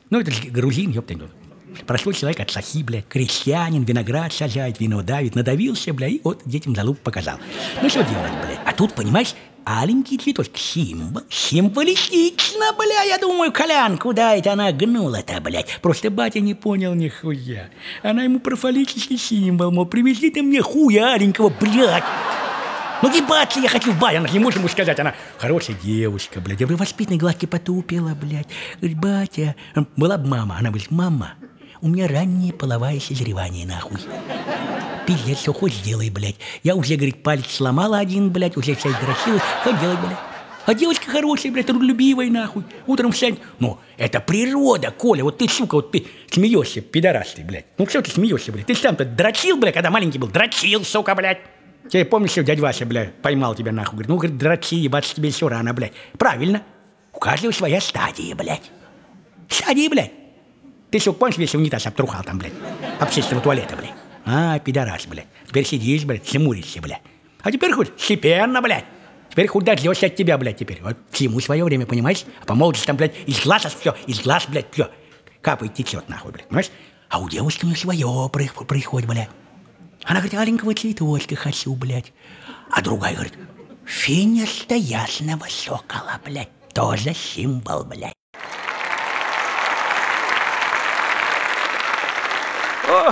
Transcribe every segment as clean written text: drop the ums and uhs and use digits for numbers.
Ну, это же грузин, ёпта. Простой человек от сахи, блядь, крестьянин, виноград сажает, вино давит, надавился, блядь, и вот детям залуп показал. Ну, что делать, блядь? А тут, понимаешь, аленький цветочек, символистично, бля, я думаю, Колян, куда это она гнула-то, блядь? Просто батя не понял нихуя. Она ему про фаллический символ, мол, привези ты мне хуя аленького, блядь. Ну, ебаться я хочу, батя, она не может ему сказать, она хорошая девушка, блядь, воспитанной гладкой потупила, блядь. Говорит, батя, была бы мама, она говорит, мама, у меня раннее половое созревание, нахуй. Пиздец, все хоть сделай, блядь. Я уже, говорит, палец сломала один, блядь, уже вся износилась. Хоть делай, блядь. А девочка хорошая, блядь, трудолюбивая, нахуй. Утром встань. Ну, это природа, Коля. Вот ты, сука, вот ты смеешься, пидорас ты, блядь. Ну, что ты смеешься, блядь? Ты сам-то дрочил, блядь, когда маленький был? Дрочил, сука, блядь. Тебе помнишь, что дядя Вася, блядь, поймал тебя, нахуй? Говорит, ну, говорит, дрочи, ебаться тебе все рано, блядь. Правильно. У каждого своя стадия, блядь. Стадия, блядь. Ты еще помнишь, весь унитаз обтрухал там, блядь, общественного туалета, блядь? А, пидорас, блядь. Теперь сидишь, блядь, хмуришься, блядь. А теперь хоть степенно, блядь. Теперь хоть дождешься от тебя, блядь, теперь. Вот всему свое время, понимаешь? А по молодости там, блядь, из глаз все, из глаз, блядь, все. Капает, течет, нахуй, блядь, понимаешь? А у девушки не свое происходит, блядь. Она говорит, аленького цветочка хочу, блядь. А другая говорит, финиста ясного сокола, блядь. Тоже символ, блядь. О,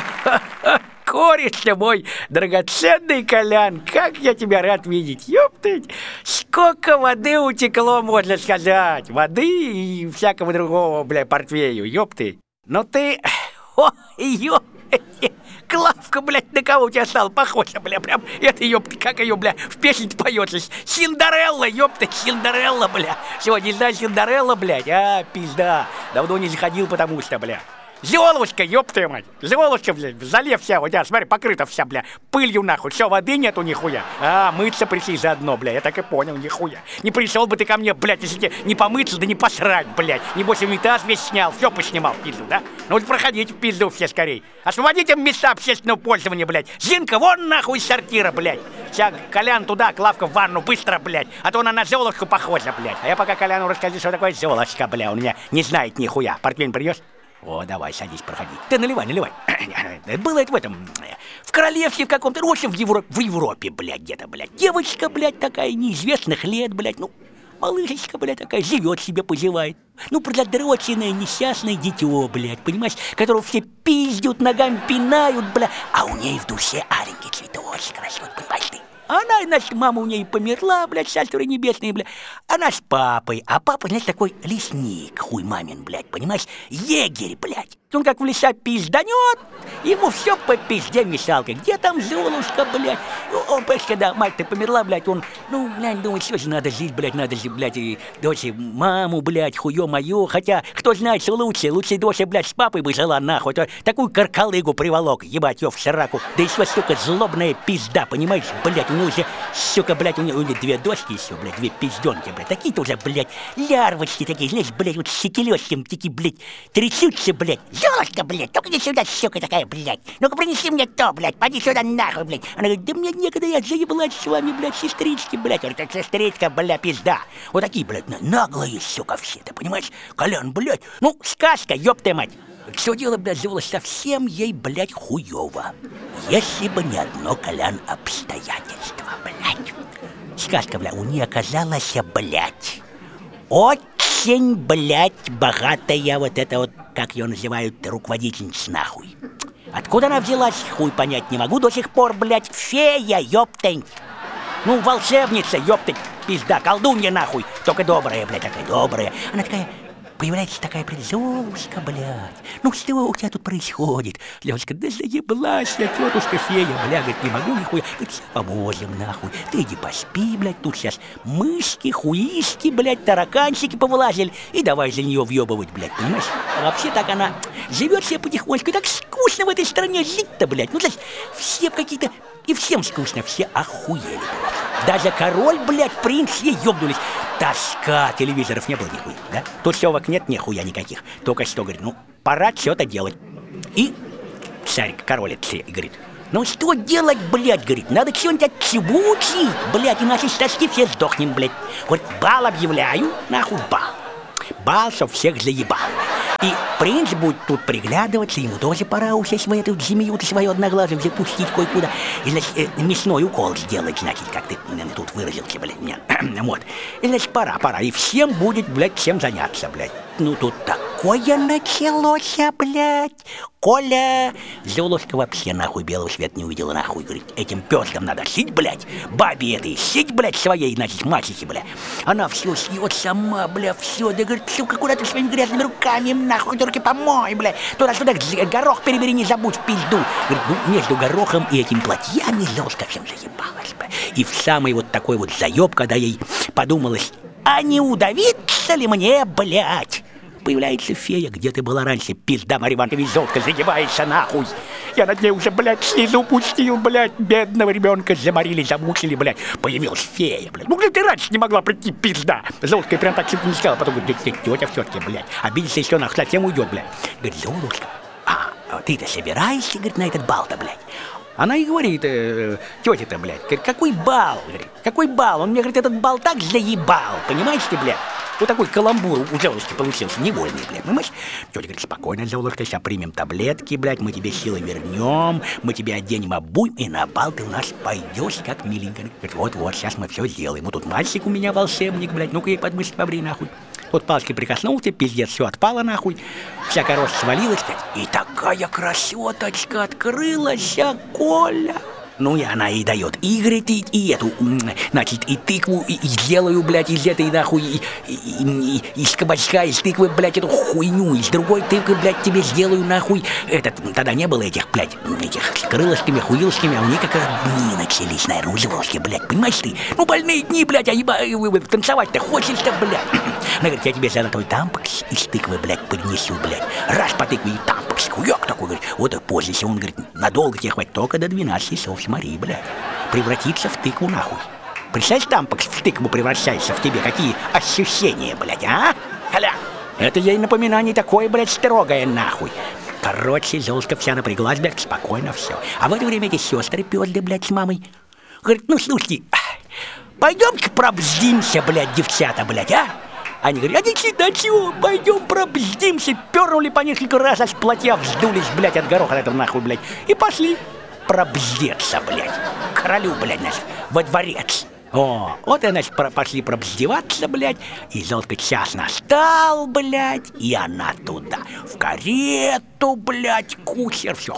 кореш мой драгоценный Колян, как я тебя рад видеть, ёптать. Сколько воды утекло, можно сказать. Воды и всякого другого, бля, портвею, ёпты. Но ты... О, ёпты. Клавка, блядь, на кого у тебя стала похожа, бля, прям, это, ёпта, как ее, бля, в песне-то поется, Синдерелла, ёпта, Синдерелла, бля. Всё, не знаю, Синдерелла, блядь, а, пизда, давно не заходил, потому что, бля. Золушка, ёб твою мать, Золушка, блядь, в зале вся, вот я, смотри, покрыта вся, бля, пылью нахуй, все, воды нету нихуя. А, мыться пришли заодно, бля, я так и понял, нихуя. Не пришел бы ты ко мне, блядь, если тебе не помыться, да не посрать, блядь. Небось, унитаз весь снял, все поснимал в пизду, да? Ну вот проходите в пизду все скорей. Освободите места общественного пользования, блядь. Зинка, вон нахуй из сортира, блядь. Вся, Колян туда, Клавка в ванну, быстро, блядь. А то она на Золушку похожа, блядь. А я пока Коляну расскажу, что такое Золушка, бля, он меня не знает нихуя. Портвейн принес? О, давай, садись, проходи. Ты наливай. Было это в этом, в королевстве в каком-то, в общем, в Европе, блядь, где-то, блядь. Девочка, блядь, такая, неизвестных лет, блядь, ну, малышечка, блядь, такая, живет себе, позевает. Ну, продроченное, несчастное дитё, блядь, понимаешь, которого все пиздят, ногами пинают, блядь, а у ней в душе аленький цветочек растет, понимаешь ты? Она, значит, мама у ней померла, блядь, царство небесное, блядь. Она с папой, а папа, значит, такой лесник, хуй мамин, блядь, понимаешь? Егерь, блядь. Он как в леса пизданет, ему все по пизде мешалка. Где там Золушка, блядь? Он, понимаешь, когда мать-то померла, блядь, он, ну, блядь, думает, что же надо жить, блядь, надо же, блядь, и дочь, маму, блядь, хуё моё. Хотя, кто знает, что лучше дочь, блядь, с папой бы жила, нахуй. То такую каркалыгу приволок, ебать, её в сраку. Да еще, сука, злобная пизда, понимаешь, блядь, у него уже, сука, блядь, у него две дочки еще, блядь, две пизденки, блядь. Такие-то уже, блядь, лярвочки такие, знаешь, блядь, вот с сетелёшком такие, блядь, трясутся, блядь. Золушка, блядь, только иди сюда, сука такая, блядь. Ну-ка принеси мне то, блядь, поди сюда нахуй, блядь. Она говорит, да мне некогда, я заебалась с вами, блядь, сестрички, блядь. Говорит, так сестричка, бля, пизда. Вот такие, блядь, наглые, сука, все, ты понимаешь? Колян, блядь, ну, сказка, ёб ты мать. Все дело, блядь, сделалось совсем ей, блядь, хуёво. Если бы не одно, Колян, обстоятельство, блядь. Сказка, блядь, у нее оказалась, блядь, очень, блядь, богатая вот эта вот, как ее называют, руководительница, нахуй. Откуда она взялась, хуй понять не могу до сих пор, блядь, фея, ёптень. Ну, волшебница, ёптень, пизда, колдунья, нахуй. Только добрая, блядь, такая добрая. Она такая... Появляется такая, блядь, Золушка, блядь. Ну что у тебя тут происходит? Лёшка, да заеблась я, тетушка фея, бля, говорит, не могу нихуя. Говорит, поможем, нахуй. Ты иди поспи, блядь, тут сейчас мышки, хуиски, блядь, тараканчики повылазили. И давай за нее въебывать, блядь, понимаешь? А вообще так она живет себе потихонечку. И так скучно в этой стране жить-то, блядь. Ну, знаешь, все какие-то... И всем скучно, все охуели, блядь. Даже король, блядь, принц, все ёбнулись. Тоска, телевизоров не было нихуя, да? Тусёвок нет нихуя никаких. Только что, говорит, ну, пора что-то делать. И царь, король, говорит, ну что делать, блядь, говорит, надо что-нибудь отчебучить, блядь, иначе с тоски все сдохнем, блядь. Вот бал объявляю, нахуй бал. Бал, чтоб всех заебал. И принц будет тут приглядываться, ему тоже пора уж в эту змею-то свою одноглазую запустить кое-куда. И, значит, мясной укол сделать, значит, как ты тут выразился, блядь, меня. Вот. И, значит, пора. И всем будет, блядь, чем заняться, блядь. Ну, тут такое началось, блядь. Коля! Золушка вообще, нахуй, белого света не увидела, нахуй. Говорит, этим пёсам надо сить, блядь. Бабе этой сить, блядь, своей, значит, мачехе, блядь. Она все съет сама, блядь, все. Да, говорит, сука, куда ты своими грязными руками, нахуй, руки помой, блядь. Туда-сюда, горох перебери, не забудь в пизду. Говорит, ну, между горохом и этим платьями Золушка всем заебалась, блядь. И в самый вот такой вот заеб, когда ей подумалось, а не удавиться ли мне, блядь? Появляется фея, где ты была раньше, пизда, Марья Ивановна, Золушка, загибается нахуй. Я над ней уже, блядь, слезу пустил, блядь, бедного ребенка заморили, замучили, блядь. Появилась фея, блядь. Ну, ты раньше не могла прийти, пизда. Золушка прям так чуть не сказала, потом говорит, тетя все-таки, блядь, обидится, если она совсем уйдет, блядь. Говорит, Золушка, ты-то собираешься, говорит, на этот бал-то, блядь? Она и говорит, тетя-то, блядь, говорит, какой бал, говорит, какой бал? Он мне, говорит, этот бал так заебал, понимаешь ты, блядь? Вот такой каламбур у Золушки получился, невольный, блядь, понимаешь? Тетя говорит, спокойно, Золушка, сейчас примем таблетки, блядь, мы тебе силы вернем, мы тебе оденем, обуем, и на бал ты у нас пойдешь, как миленькая. Говорит, вот, сейчас мы все сделаем. Вот тут мальчик у меня волшебник, блядь, ну-ка ей подмышки побри, нахуй. Вот палочкой прикоснулся, пиздец, все отпало, нахуй, вся корова свалилась, блядь, и такая красоточка открылась, Коля. Ну, и она ей дает и, говорит, и эту, значит, и тыкву, и сделаю, блядь, из этой, нахуй, из кабачка, из тыквы, блядь, эту хуйню, из другой тыквы, блядь, тебе сделаю, нахуй, тогда не было этих, блядь, этих с крылышками, хуилышками, а у них как раз дни начались, наверное, у Золушки, блядь, понимаешь ты? Ну, больные дни, блядь, танцевать-то хочешь-то, блядь. Она говорит, я тебе золотой тампекс из тыквы, блядь, поднесу, блядь, раз по тыкве и тампекс, хуёк такой, говорит, вот и пользуйся, он говорит, надолго тебе хватит, только до 12 часов. Смотри, блядь, превратиться в тыкву, нахуй. Представь, тампекс в тыкву превращается в тебе. Какие ощущения, блядь, а? Халя! Это ей напоминание такое, блядь, строгое, нахуй. Короче, Золушка вся напряглась, блядь, спокойно все. А в это время эти сестры пёзли, блядь, с мамой. Говорит, ну, слушайте, пойдем-ка пробздимся, блядь, девчата, блядь, а? Они говорят, а ничего, чего, пойдем пробздимся. Пернули по несколько раз, аж платья вздулись, блядь, от гороха этого, нахуй, блядь. И пошли пробздеться, блядь, королю, блядь, значит, во дворец. О, вот и, значит, пошли пробздеваться, блядь, и Золушка час настал, блядь, и она туда, в карету, блядь, кучер, все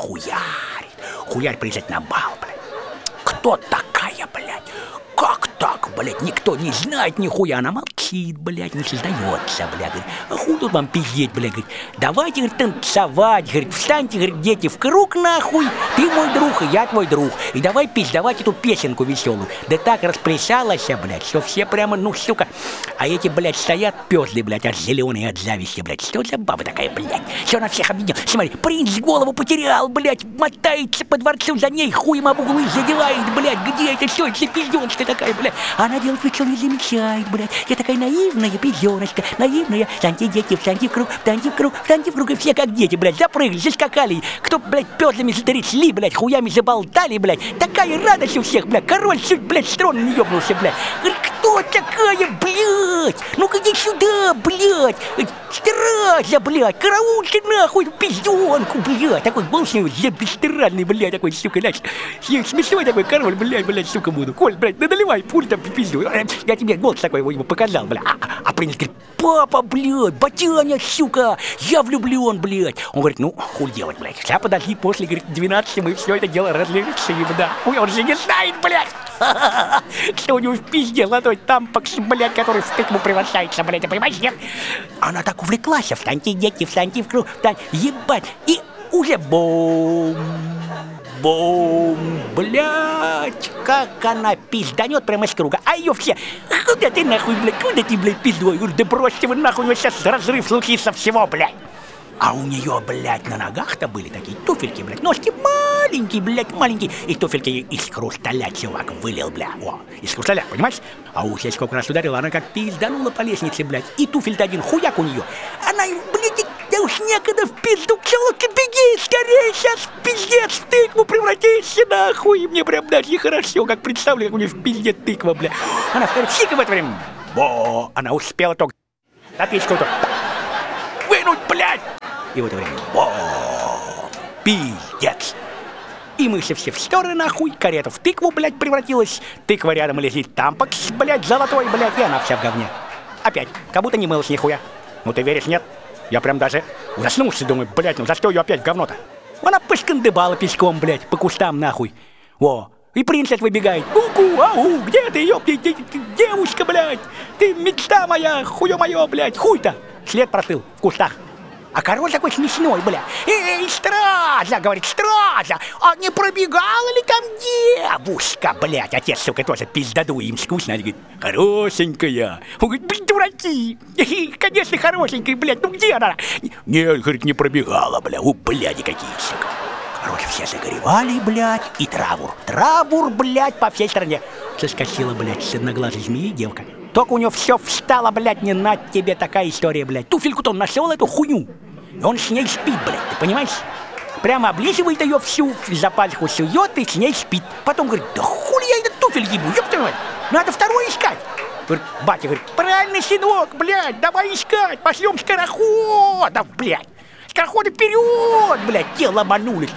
хуярь приезжать на бал, блядь. Кто такая, блядь? Как так, блядь, никто не знает нихуя, она молчит, блядь, не создается, блядь, говорит, а хуй тут вам пиздеть, блядь, говорит, давайте, говорит, танцевать, говорит, встаньте, говорит, дети, в круг, нахуй, ты мой друг, и я твой друг, и давай пить, давайте эту песенку веселую, да так расплясалась, блядь, что все прямо, ну, сука, а эти, блядь, стоят пёзли, блядь, аж зеленые от зависти, блядь, что за баба такая, блядь, все она всех объединила, смотри, принц голову потерял, блядь, мотается по дворцу за ней, хуем об углы задевает, блядь, где это все, это пиздёночка такая, блядь, она делать ничего не замечает, блядь. Я такая наивная пиздёночка, наивная. Встаньте, дети, встаньте в круг, встаньте в круг, встаньте в круг. И все как дети, блядь, запрыгали, заскакали. Кто, блядь, пёзлами затрясли, блядь, хуями заболтали, блядь. Такая радость у всех, блядь. Король чуть, блядь, с трона не ёбнулся, блядь. Говорит, кто такая, блядь? Ну-ка иди сюда, блядь. Стража, блядь, караульте нахуй, пиздёнку, блядь. Такой был с ним бесстыранный, блядь, такой, сука, значит. Смешной такой король, блядь, сука, буду. Коль, блядь, да наливай, пуль там пизду. Я тебе голос такой ему показал, блядь. А принц говорит, папа, блядь, батяня, сука, я влюблен, блядь. Он говорит, ну, хуй делать, блядь. Сейчас подожди, после, говорит, 12 мы все это дело разрешим, да. Ой, он же не знает, блядь. Что у него в пизде золотой тампекс, блядь, который в тыкву превращается, блядь, ты понимаешь, нет? Она так увлеклась, встаньте, дети, встаньте в круг, встань, ебать, и уже бум, блядь, как она пизданет прямо с круга, а ее все, куда ты нахуй, блядь, куда ты, блядь, пиздой, говорю, да бросьте вы нахуй, у него сейчас разрыв случится всего, блядь. А у нее, блядь, на ногах-то были такие туфельки, блядь, ножки маленькие, блядь, маленькие. И туфельки из хрусталя, чувак, вылил, блядь, о, из хрусталя, понимаешь? А ухо сколько раз ударила, она как пизданула по лестнице, блядь. И туфель-то один хуяк у нее. Она, блядь, да уж некогда в пизду, челка, беги, скорее, сейчас пиздец в тыкву превратишься, нахуй. И мне прям даже нехорошо, как представлю, как у нее в пизде тыква, блядь. Она в короче, в это время, она успела только на печку-то вынуть, блядь. И в это время пиздец. И мы все в стороны, нахуй, карета в тыкву, блядь, превратилась. Тыква рядом лежит, тампакс, блядь, золотой, блядь, и она вся в говне. Опять, как будто не мылась нихуя. Ну ты веришь, нет? Я прям даже ужаснулся, думаю, блядь, ну за что ее опять в говно-то? Она поскандыбала песком, блядь, по кустам, нахуй. Во. И принцесс выбегает. Ку-ку, ау, где ты, ёпти, девушка, блядь? Ты мечта моя, хуё моё, блядь, хуй-то. След простыл в кустах. А король такой смешной, бля. Эй, стража, говорит, стража, а не пробегала ли там девушка, блядь? Отец, сука, тоже пиздадуй, им скучно. Они говорят, хорошенькая. Он говорит, блядь, дураки. Конечно, хорошенькая, блядь, ну где она? Нет, говорит, не пробегала, бля, бляди какие, сука. Короче, все загоревали, блядь, и Траур, блядь, по всей стране. Соскочила, блядь, с одноглазой змеи девка. Только у него все встало, блядь, не на тебе такая история, блядь. Туфельку-то он нашел эту хуйню. И он с ней спит, блядь, ты понимаешь? Прямо облизывает ее всю, за пальчику сует и с ней спит. Потом говорит, да хули я этот туфель ебу, ёб твою мать, надо второй искать. Говорит, батя говорит, правильно, сынок, блядь, давай искать, пошлем скороходов, блядь. Скороходы вперед, блядь, те ломанулись.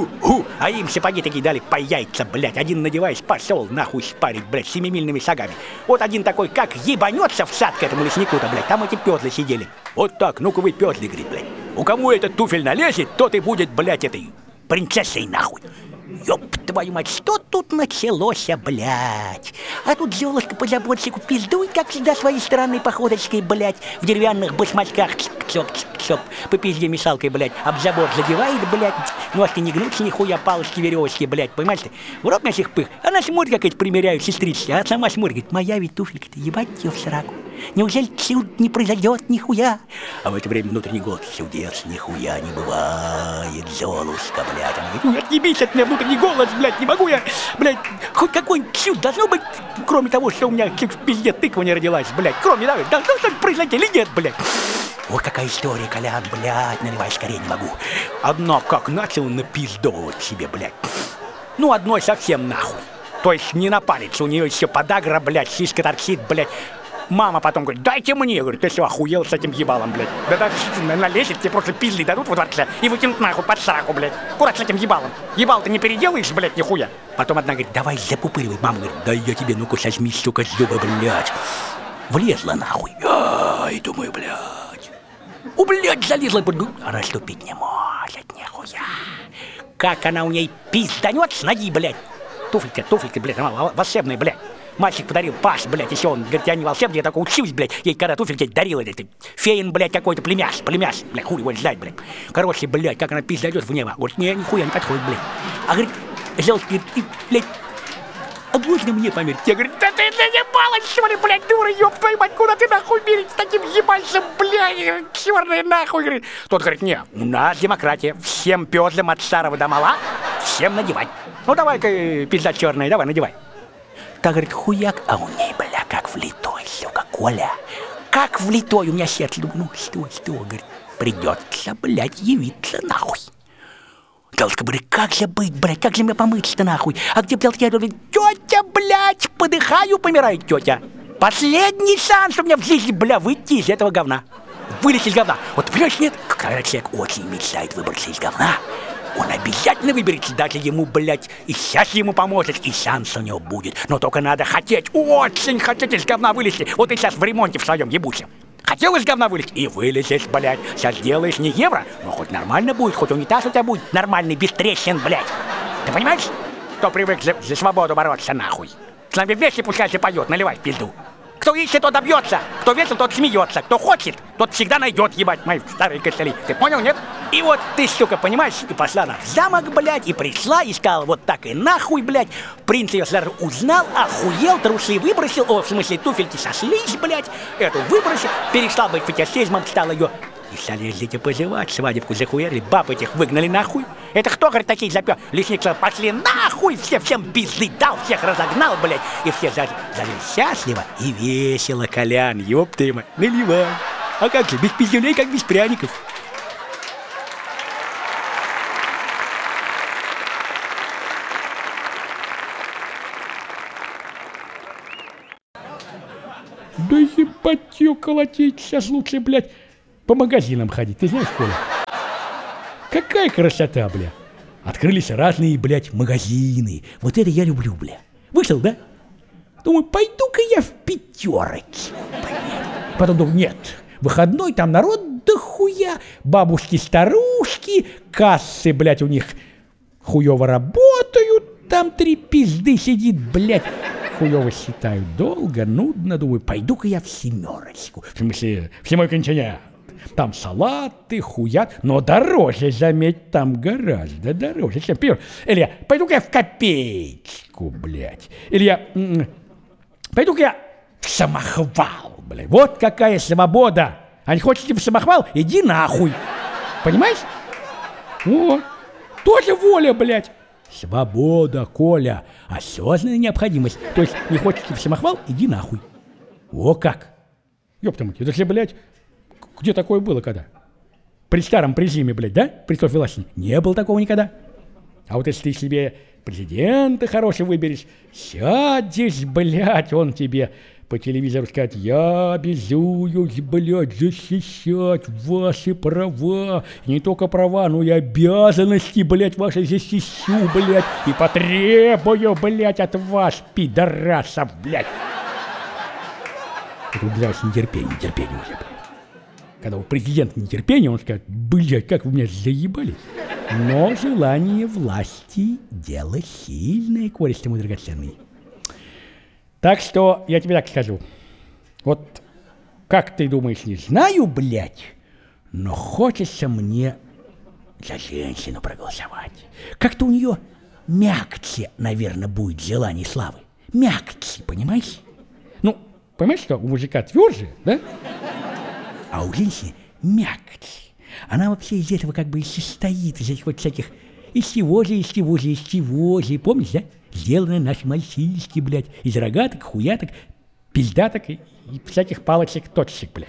А им сапоги такие дали по яйца, блядь. Один, надеваясь, пошел нахуй спарить, блядь, семимильными шагами. Вот один такой, как ебанется в сад к этому леснику-то, блядь. Там эти пёзлы сидели. Вот так, ну-ка вы пёзлы, говорит, блядь. У кому этот туфель налезет, тот и будет, блядь, этой принцессой нахуй. Ёб твою мать, что тут началось, блядь? А тут Золушка по заборчику пиздует, как всегда, своей странной походочкой, блядь, в деревянных башмачках, чоп, по пизде мешалкой, блядь, об забор задевает, блядь, ножки не гнутся, нихуя, палочки, веревочки, блядь, понимаешь ты? В рот на всех пых, она смотрит, как эти примеряют сестрички, а сама смотрит, говорит, моя ведь туфелька-то, ебать ее в сраку. Неужели чуд не произойдет, нихуя? А в это время внутренний голос, чудес, нихуя не бывает, Золушка, блядь. Она говорит, ну отъебись от меня, внутренний голос, блядь, не могу я, блядь, хоть какой-нибудь чуд должно быть, кроме того, что у меня чуть в пизде тыква не родилась, блядь, кроме того, должно что-то произойти или нет, блядь. Вот какая история, Колян, блядь, наливай скорее, не могу. Одно как начал напиздовывать себе, блядь. Ну, одной совсем нахуй. То есть не на палец, у нее еще подагра, блядь, сиська торчит, блядь. Мама потом говорит, дайте мне, говорит, ты что, охуел с этим ебалом, блядь? Да даже налезет, тебе просто пизды дадут во дворце и выкинут нахуй под сраку, блядь. Курать с этим ебалом. Ебал ты не переделаешь, блядь, нихуя. Потом одна говорит, давай запупыривай. Мама говорит, да я тебе, ну-ка, сожми, сука, зубы, блядь. Влезла нахуй. Ай, думаю, блядь. Блядь, залезла, она ступить не может, нихуя. Как она у ней пизданет с ноги, блядь. Туфелька, блядь, она волшебная, блядь. Мальчик подарил Паш, блядь, еще он, говорит, я не волшебник, я только учусь, блядь. Ей когда туфельки дарил, это феин, блядь, какой-то племяш, блядь, хуй его знает, блядь. Короче, блядь, как она пиздает в небо. Говорит, не, нихуя не подходит, блядь. А говорит, Золушка, говорит, ты, блядь, а можно мне померить? Я говорю, да ты заебалась, что ли, блядь, дура, ёб твою мать, куда ты нахуй мерить с таким ебальцем, блядь, черный нахуй, говорит. Тот говорит, не, у нас демократия, всем пёзлям от старого до мала, всем надевать. Ну давай-ка, пизда черная, давай, надевай. Та говорит, хуяк, а у ней, бля, как влитой, сука, Коля. Как влитой, у меня сердце, думаю, ну что, говорит, придется, блядь, явиться нахуй. Золушка говорит, как же быть, блядь, как же мне помыться-то нахуй? А где, блядь, я говорю, тетя, блядь, подыхаю, помирает тетя. Последний шанс у меня в жизни, бля, выйти из этого говна. Вылезти из говна. Вот, понимаешь, нет? Когда человек очень мечтает выбраться из говна, он обязательно выберется, даже ему, блядь, и сейчас ему поможет, и шанс у него будет. Но только надо хотеть, очень хотеть из говна вылезти. Вот ты сейчас в ремонте в своем ебучем. Хотел из говна вылезть и вылезешь, блядь. Сейчас делаешь не евро, но хоть нормально будет, хоть унитаз у тебя будет нормальный, без трещин, блядь. Ты понимаешь? Кто привык за свободу бороться, нахуй. С нами вместе пускай поет, наливай в пизду. Кто ищет, тот добьется. Кто весел, тот смеется. Кто хочет, тот всегда найдет, ебать, мои старые костыли. Ты понял, нет? И вот ты, сука, понимаешь, и пошла она в замок, блядь, и пришла, и сказала вот так и нахуй, блядь. Принц ее сразу узнал, охуел, трусы выбросил, в смысле, туфельки сошлись, блядь. Эту выбросил, перестал быть фетишизмом, стал ее... И стали дети позывать, свадебку захуярили, баб этих выгнали нахуй. Это кто, говорит, такие запёр? Лесник сказал, пошли нахуй, всем пизды дал, всех разогнал, блядь. И все зажили счастливо и весело, Колян, ёб ты мать, наливай. А как же, без пиздюлей, как без пряников. Да ебать ее колотить, сейчас лучше, блядь, по магазинам ходить, ты знаешь, Коля? Какая красота, бля. Открылись разные, блядь, магазины. Вот это я люблю, бля. Вышел, да? Думаю, пойду-ка я в пятерочку, блядь. Потом думаю, нет, выходной, там народ дохуя. Бабушки-старушки, кассы, блядь, у них хуёво работают. Там 3 пизды сидит, блядь. Хуёво считаю, долго, нудно. Думаю, пойду-ка я в семерочку. В смысле, в седьмой континент. Там салаты, хуят, но дороже, заметь, там гораздо дороже, чем первый. Или я, пойду-ка я в копеечку, блядь. Или я, пойду-ка я в самохвал, блядь. Вот какая свобода. А не хочешь в самохвал? Иди нахуй. Понимаешь? О, тоже воля, блядь. Свобода, Коля. Осознанная необходимость. То есть не хочешь в самохвал? Иди нахуй. О как. Ёпта мать, это же, блядь, где такое было когда? При старом режиме, блядь, да? При Софье Власовне? Не было такого никогда. А вот если ты себе президента хорошего выберешь, сядешь, блядь, он тебе по телевизору скажет: я обязуюсь, блядь, защищать ваши права. И не только права, но и обязанности, блядь, ваши защищу, блядь. И потребую, блядь, от вас, пидорасов, блядь. Это уделялось нетерпение уже, блядь. Когда у президента нетерпение, он скажет: блядь, как вы меня заебали. Но желание власти – дело сильное, Коля, мой драгоценный. Так что я тебе так скажу. Вот как ты думаешь, не знаю, блядь, но хочется мне за женщину проголосовать. Как-то у нее мягче, наверное, будет желание славы. Мягче, понимаешь? Ну, понимаешь, что у мужика тверже, да? А у женщины мягче. Она вообще из этого как бы и состоит, из этих вот всяких из чего же, помнишь, да? Сделаны наши мальчишки, блядь, из рогаток, хуяток, пиздаток и всяких палочек, точек, блядь.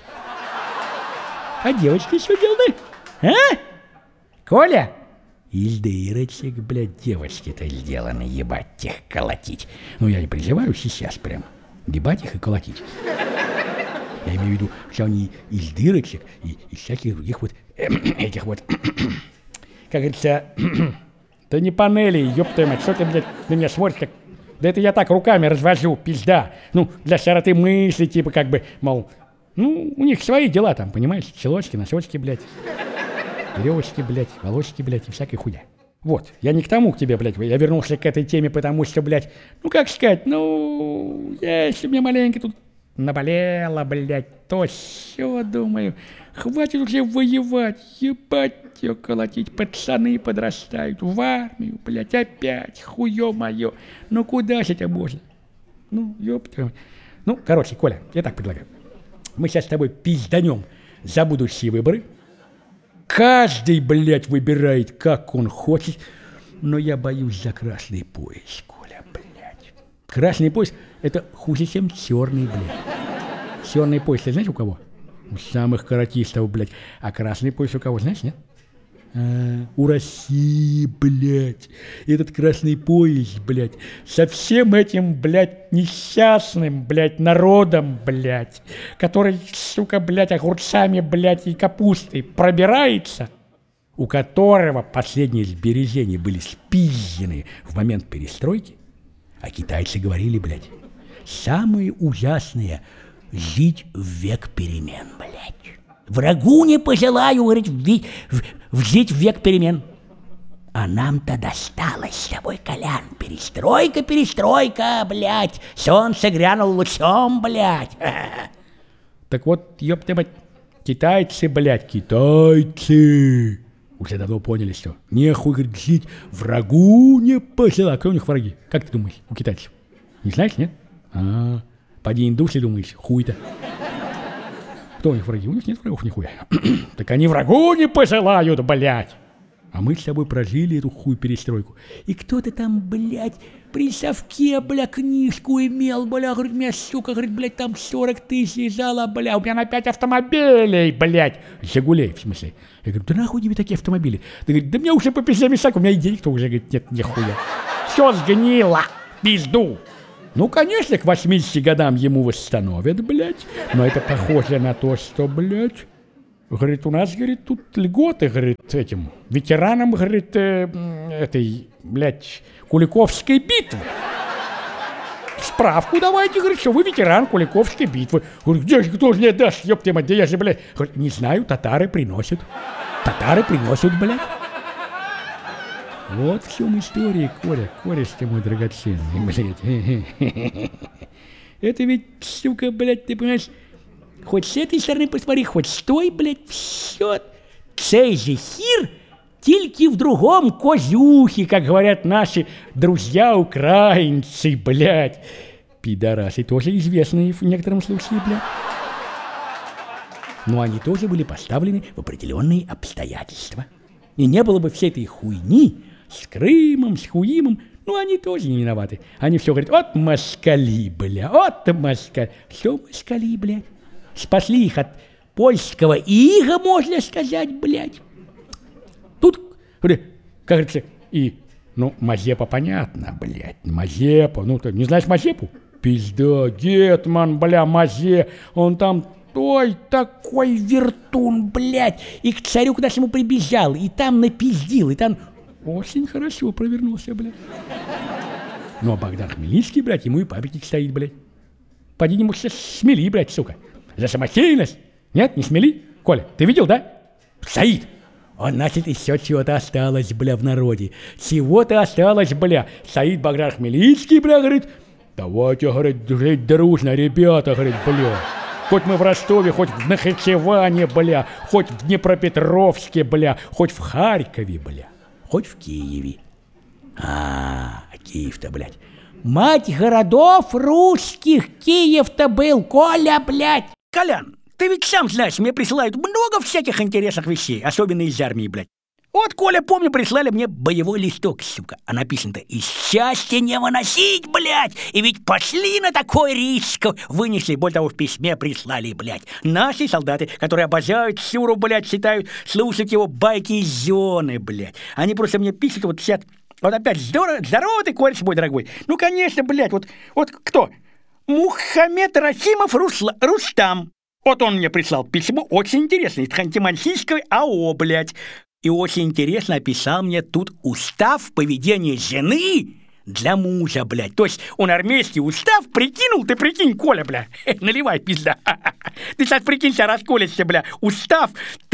А девочки что деланы? А? Коля? Из дырочек, блядь, девочки-то сделаны, ебать их колотить. Ну, я не призываю сейчас прям ебать их и колотить. Я имею в виду, что они из дырочек и из всяких других вот этих вот, как говорится, да не панели, ёб твою мать, что ты, блядь, на меня смотришь, как... Да это я так руками развожу, пизда. Ну, для широты мысли, типа, как бы, мол, ну, у них свои дела там, понимаешь, челочки, носочки, блядь, веревочки, блядь, волосики, блядь, и всякая хуйня. Вот, я не к тому к тебе, блядь, я вернулся к этой теме, потому что, блядь, ну, как сказать, ну, если мне маленько тут наболело, блядь, то все, думаю, хватит уже воевать, ебать ее колотить, пацаны подрастают, в армию, блядь, опять, хуё моё, ну куда же это можно? Ну, ёпта. Ну, короче, Коля, я так предлагаю, мы сейчас с тобой пизданем за будущие выборы, каждый, блядь, выбирает, как он хочет, но я боюсь за красный пояс, Коля, блядь. Красный пояс — это хуже, чем черный, блядь. Черный пояс, ты знаешь, у кого? У самых каратистов, блядь. А красный пояс у кого, знаешь, нет? У России, блядь. Этот красный пояс, блядь, со всем этим, блядь, несчастным, блядь, народом, блядь, который, сука, блядь, огурцами, блядь, и капустой пробирается, у которого последние сбережения были спизжены в момент перестройки, а китайцы говорили, блядь, самое ужасное — жить в век перемен, блядь. Врагу не пожелаю, говорит, жить в век перемен. А нам-то досталось с тобой, Колян. Перестройка, блядь. Солнце грянул лучом, блядь. Так вот, ёпта мать, китайцы, блядь, китайцы уже давно поняли, что нехуй, говорит, жить, врагу не пожелаю. Кто у них враги? Как ты думаешь, у китайцев? Не знаешь, нет? Поди индусы, думаешь, хуй-то. Кто у них враги? У них нет врагов нихуя. Так они врагу не пожелают, блядь. А мы с тобой прожили эту хуй перестройку. И кто-то там, блядь, при совке, бля, книжку имел, бля, говорит, меня, сука, говорит, блядь, там 40 тысяч лежало, бля, у меня на 5 автомобилей, блядь. Жигулей, в смысле. Я говорю, да нахуй тебе такие автомобили? Ты говорит, да мне уже по 50 мешак, у меня и денег-то уже, говорит, нет, нихуя. Все сгнило, пизду. Ну, конечно, к 80 годам ему восстановят, блядь, но это похоже на то, что, блядь, Говорит, у нас, говорит, тут льготы, говорит, этим ветеранам, говорит, этой, блядь, Куликовской битвы. Справку давайте, говорит, что вы ветеран Куликовской битвы. Говорит, где же, кто же мне даст, ёпта мать, где я же, блядь. Говорит, не знаю, татары приносят. Татары приносят, блядь. Вот в чем история, Коля, Коля-то мой драгоценный, блядь. Это ведь, сука, блядь, ты понимаешь, хоть с этой стороны посмотри, хоть с той, блядь, все. Цей же хір тільки в другом козюхе, как говорят наши друзья-украинцы, блядь. Пидорасы тоже известные в некотором случае, блядь. Но они тоже были поставлены в определенные обстоятельства. И не было бы всей этой хуйни с Крымом, с Хуимом, ну, они тоже не виноваты. Они все говорят, вот москали, бля, вот москали. Все москали, блядь. Спасли их от польского ига, можно сказать, блядь. Тут, как говорится, и, ну, Мазепа понятно, блядь, Мазепа, ну, ты не знаешь Мазепу? Пизда, гетман, бля, Мазе, он там той такой вертун, блядь, и к царю к нашему прибежал, и там напиздил, и там очень хорошо провернулся, блядь. Ну, а Богдан Хмельницкий, блядь, ему и памятник стоит, блядь. Поди ему смели, блядь, сука. За самостоятельность? Нет, не смели? Коля, ты видел, да? Стоит. Он, значит, еще чего-то осталось, бля, в народе. Чего-то осталось, бля. Стоит Богдан Хмельницкий, бля, говорит, давайте, говорит, жить дружно, ребята, говорит, бля. Хоть мы в Ростове, хоть в Нахичеване, бля, хоть в Днепропетровске, бля, хоть в Харькове, бля, хоть в Киеве. Киев-то, блядь. Мать городов русских, Киев-то был, Коля, блядь. Колян, ты ведь сам знаешь, мне присылают много всяких интересных вещей, особенно из армии, блядь. Вот, Коля, помню, прислали мне боевой листок, сука. А написано-то «И счастья не выносить, блядь!» И ведь пошли на такой риск. Вынесли, более того, в письме прислали, блядь. Наши солдаты, которые обожают Сюру, блядь, считают слушать его байки из зоны, блядь. Они просто мне пишут, вот сидят, вот опять, здорово ты, кореш мой дорогой. Ну, конечно, блядь, вот кто? Мухаммед Рахимов Рустам. Вот он мне прислал письмо, очень интересное, из Ханты-Мансийской АО, блядь. И очень интересно описал мне тут устав поведения жены для мужа, блядь. То есть он армейский устав прикинул, ты прикинь, Коля, бля. Наливай, пизда. Ты сейчас прикинься, расколешься, бля. Устав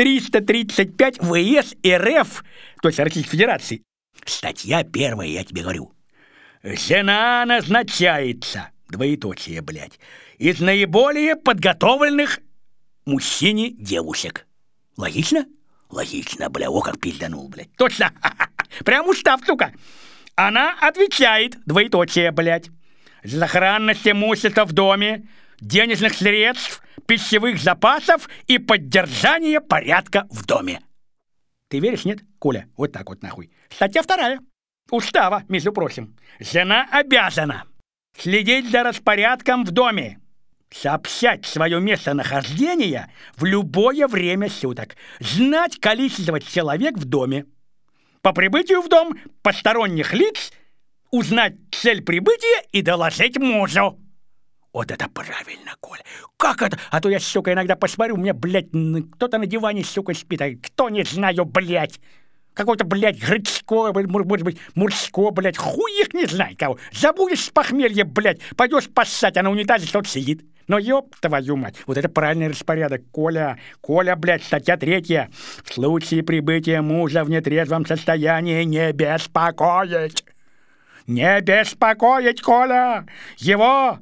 335 ВС РФ, то есть Российской Федерации. Статья 1, я тебе говорю. Жена назначается, двоеточие, блядь, из наиболее подготовленных мужчине девушек. Логично? Логично, бля, о, как пизданул, блядь. Точно, прям устав, сука. Она отвечает, двоеточие, блядь, за сохранность имущества в доме, денежных средств, пищевых запасов и поддержание порядка в доме. Ты веришь, нет, Коля? Вот так вот нахуй. Статья 2 устава, между прочим. Жена обязана следить за распорядком в доме, сообщать свое местонахождение в любое время суток, знать количество человек в доме, по прибытию в дом посторонних лиц узнать цель прибытия и доложить мужу. Вот это правильно, Коля. Как это? А то я, сука, иногда посмотрю, у меня, блядь, кто-то на диване, сука, спит, а кто не знаю, блядь. Какой-то, блядь, Грицко, может быть, Мурско, блядь, хуй их не знает кого. Забудешь с похмелья, блядь, пойдешь поссать, а на унитазе кто-то сидит. Но ёб твою мать, вот это правильный распорядок, Коля. Коля, блядь, статья 3. В случае прибытия мужа в нетрезвом состоянии не беспокоить. Не беспокоить, Коля. Его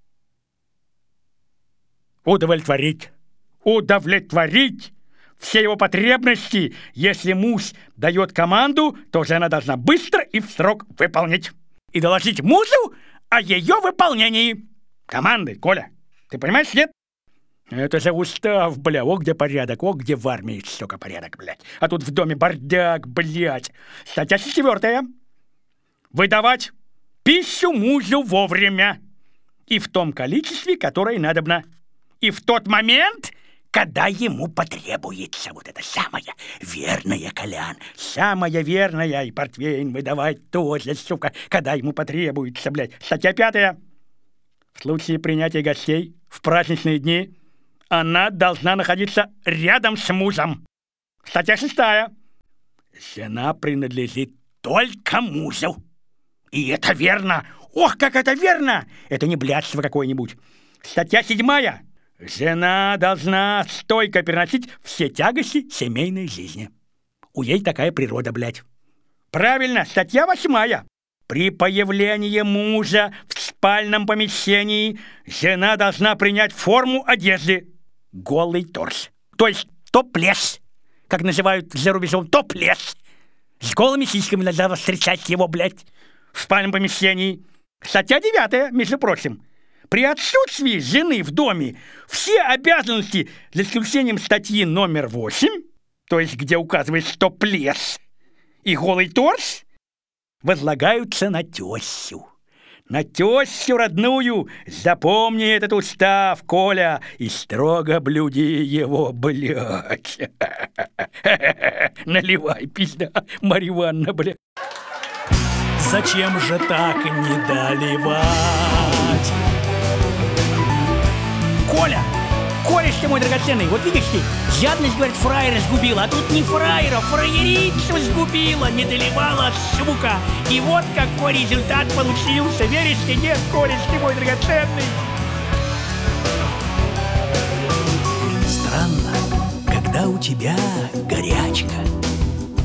удовлетворить. Удовлетворить все его потребности. Если муж дает команду, то жена должна быстро и в срок выполнить. И доложить мужу о ее выполнении команды, Коля. Ты понимаешь, нет? Это же устав, бля, о, где порядок, о, где в армии, сука, порядок, блядь. А тут в доме бардак, блядь. Статья 4. Выдавать пищу мужу вовремя. И в том количестве, которое надобно. И в тот момент, когда ему потребуется. Вот это самое верное, Колян. Самое верное. И портвейн выдавать тоже, сука, когда ему потребуется, блядь. Статья 5. В случае принятия гостей в праздничные дни она должна находиться рядом с мужем. Статья 6. Жена принадлежит только мужу. И это верно. Ох, как это верно! Это не блядство какое-нибудь. Статья 7. Жена должна стойко переносить все тягости семейной жизни. У ей такая природа, блядь. Правильно, статья 8. При появлении мужа в спальном помещении жена должна принять форму одежды. Голый торс. То есть топлес. Как называют за рубежом, топлес. С голыми сиськами нельзя встречать его, блядь, в спальном помещении. Статья 9, между прочим. При отсутствии жены в доме все обязанности, за исключением статьи номер 8, то есть где указывается топлес и голый торс, возлагаются на тещу. На тещу родную. Запомни этот устав, Коля, и строго блюди его, блядь. Наливай, пизда, Марья Ивановна, блядь. Зачем же так не доливать? Коля! Коля, ты мой драгоценный, вот видишь ты, жадность, говорит, фраера сгубила, а тут не фраера, фраерицу сгубила, не доливала, сука. И вот какой результат получился, веришь ты, нет, Коля, ты мой драгоценный. Странно, когда у тебя горячка.